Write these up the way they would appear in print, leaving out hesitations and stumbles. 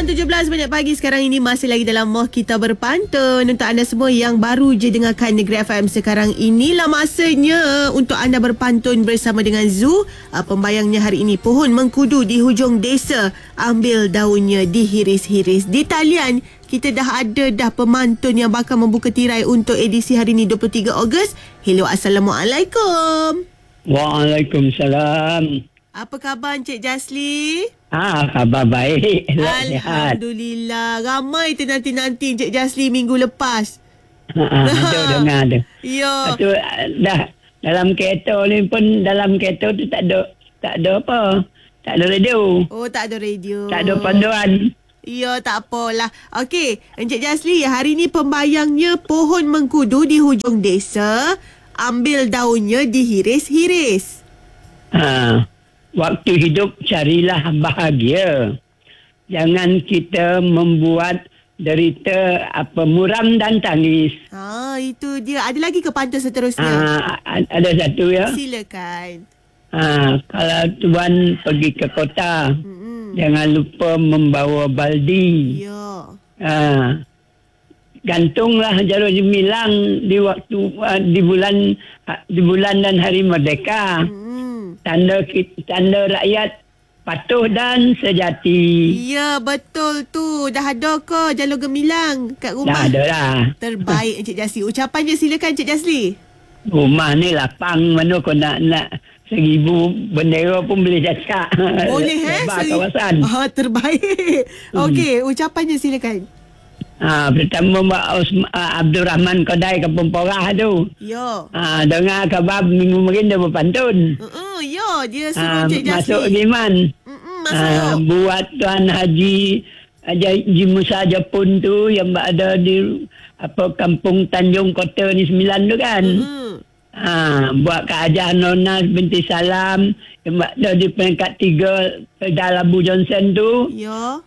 8.17 pagi sekarang ini masih lagi dalam Moh Kita Berpantun. Untuk anda semua yang baru je dengarkan Negeri FM sekarang, inilah masanya untuk anda berpantun bersama dengan Zu. Pembayangnya hari ini, pohon mengkudu di hujung desa, ambil daunnya dihiris-hiris. Di talian kita dah ada pemantun yang bakal membuka tirai untuk edisi hari ini 23 Ogos. Hello, Assalamualaikum. Waalaikumsalam. Apa khabar Encik Jasli? Khabar baik. Alhamdulillah. Ramai nanti Encik Jasli minggu lepas. Ada dengar ada. Ya. Tu dah dalam kereta ni pun, dalam kereta tu tak ada apa. Tak ada radio. Oh, tak ada radio. Tak ada panduan. Ya, tak apalah. Okey, Encik Jasli, hari ni pembayangnya pohon mengkudu di hujung desa, ambil daunnya dihiris-hiris. Waktu hidup carilah bahagia. Jangan kita membuat derita muram dan tangis. Itu dia. Ada lagi ke pantun seterusnya? Ada satu ya. Silakan. Kalau tuan pergi ke kota, jangan lupa membawa baldi. Ya. Gantunglah jarum gemilang di waktu di bulan dan hari merdeka. Tanda rakyat patuh dan sejati. Ya, betul tu. Dah ada ke jalur gemilang kat rumah? Dah ada lah. Terbaik Encik Jasli. Ucapannya silakan Encik Jasli. Rumah ni lapang, mana kau nak 1,000 bendera pun boleh cakap. Boleh kawasan. Terbaik. Okey, ucapannya silakan. Pertama Abdul Rahman Kodai Kampung Porah tu. Ya. Dengar khabar minggu kemarin dia berpantun. Ya, dia suruh Encik Jasli. Masuk Giman. Masuk. Buat Tuan Haji Musa Japun tu yang ada di Kampung Tanjung Kota ni 9 tu kan. Buat Kak Hajah Nona binti Salam yang ada di peringkat 3 Pedal Abu Johnson tu. Ya.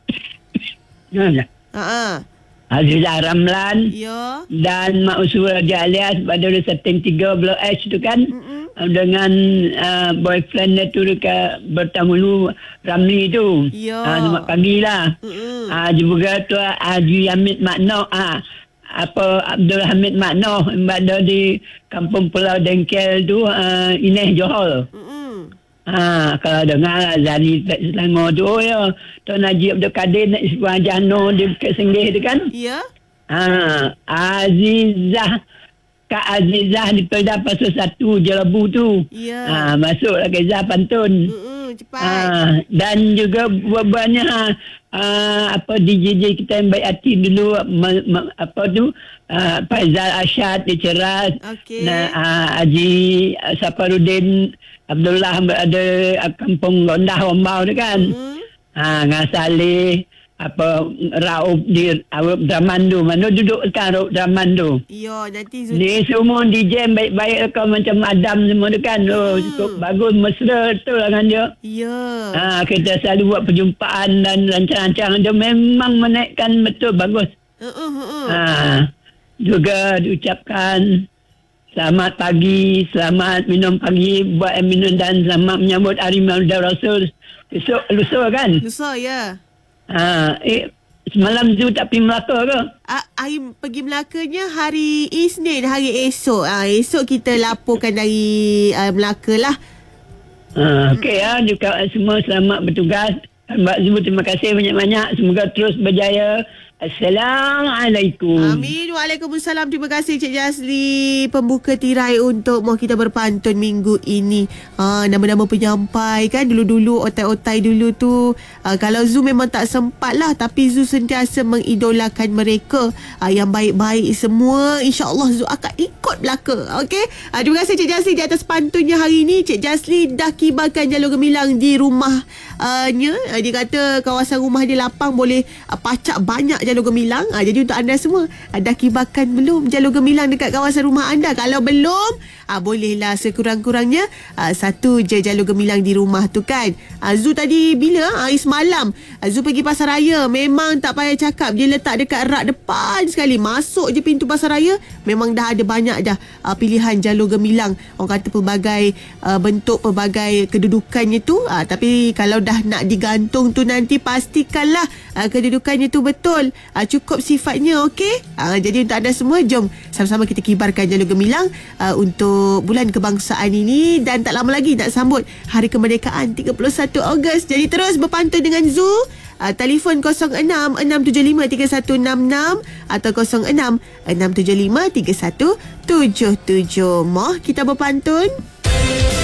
Azizah Ramlan. Ya. Dan Mak Usul Raja Alias pada setting 3 Blok H tu kan. Dengan boyfriend dia tu dekat bertahulu Ramli tu. Ya. Selamat pagi lah. Juga tu Haji Hamid Maknoh. Abdul Hamid Maknoh yang ada di Kampung Pulau Dengkel tu, Ineh Johor. Kalau dengar Zani Selangor tu, ya, Tuan Haji Abdul Kadir nak Isbuah Jano di Bukit Senggih tu kan. Ya. Kak Azizah di Pelda Pasal 1 Jelabu tu. Ya. Masuklah ke Zah pantun. Cepat. Dan juga banyak DJ kita yang baik hati dulu, Faizal Asyad di Ceras. Okey. Haji Safarudin Abdullah ada Kampung Gondah Rombau tu kan. Dengan Saleh Raub di Raub Zaman tu. Mana duduk sekarang Raub Zaman tu. Ya, nanti ni semua DJ baik-baik kau macam Adam semua tu kan. Cukup bagus, mesra tu lah dengan dia. Ya. Kita selalu buat perjumpaan dan rancang-rancang dia memang menaikkan betul, bagus. Juga diucapkan selamat pagi, selamat minum pagi buat minum dan selamat menyambut Hari Maulid Rasul. Esok lusa kan? Lusa, ya. Semalam tu tak pergi Melaka ke? Pergi Melakanya hari Isnin, hari esok. Esok kita laporkan dari Melaka lah. Okey ya, juga semua selamat bertugas. Mbak Zul, terima kasih banyak-banyak. Semoga terus berjaya. Assalamualaikum. Amin. Waalaikumsalam. Terima kasih Cik Jasli. Pembuka tirai untuk Moh Kita Berpantun minggu ini. Nama-nama penyampai kan. Dulu-dulu otai-otai dulu tu. Kalau Zu memang tak sempat lah. Tapi Zu sentiasa mengidolakan mereka. Yang baik-baik semua. InsyaAllah Zu akan ikut belaka. Okey. Terima kasih Cik Jasli di atas pantunnya hari ini. Cik Jasli dah kibarkan jalur gemilang di rumahnya. Dia kata kawasan rumah dia lapang, boleh pacak banyak jalur gemilang. Jadi untuk anda semua, dah kibarkan belum jalur gemilang dekat kawasan rumah anda? Kalau belum, bolehlah sekurang-kurangnya satu je jalur gemilang di rumah tu kan. Zu tadi bila? Hari semalam Zu pergi pasar raya. Memang tak payah cakap, dia letak dekat rak depan sekali. Masuk je pintu pasar raya, memang dah ada banyak dah pilihan jalur gemilang. Orang kata pelbagai bentuk, pelbagai kedudukannya tu. Tapi kalau dah nak digantung tu nanti pastikanlah kedudukannya tu betul, cukup sifatnya, okey? Jadi untuk anda semua, jom sama-sama kita kibarkan jalur gemilang untuk bulan kebangsaan ini, dan tak lama lagi nak sambut Hari Kemerdekaan 31 Ogos. Jadi terus berpantun dengan Zoo. Telefon 06-675-3166 atau 06-675-3177. Moh kita berpantun.